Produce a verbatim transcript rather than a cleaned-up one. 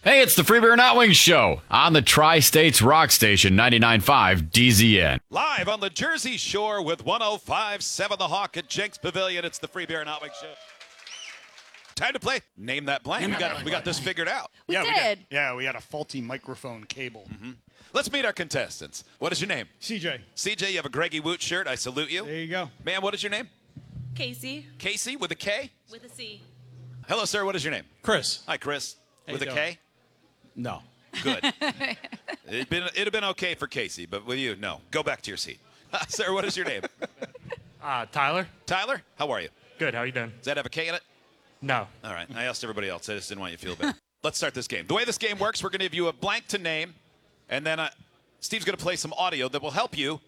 Hey, it's the Free Beer Not Wings Show on the Tri-States Rock Station, ninety-nine point five D Z N. Live on the Jersey Shore with one oh five point seven The Hawk at Jenks Pavilion. It's the Free Beer Not Wings Show. Time to play Name That Blank. We got, we got this figured out. We yeah, did. We got, yeah, we had a faulty microphone cable. Mm-hmm. Let's meet our contestants. What is your name? C J. C J, you have a Greggy Woot shirt. I salute you. There you go. Man, what is your name? Casey Casey with a K? with a C. Hello, sir. What is your name? Chris. Hi, Chris. How with a you K? No. Good. it'd, been, it'd have been okay for Casey, but with you, no. Go back to your seat. Sir, what is your name? Uh, Tyler. Tyler, how are you? Good. How you doing? Does that have a K in it? No. All right. I asked everybody else. I just didn't want you to feel bad. Let's start this game. The way this game works, we're going to give you a blank to name, and then uh, Steve's going to play some audio that will help you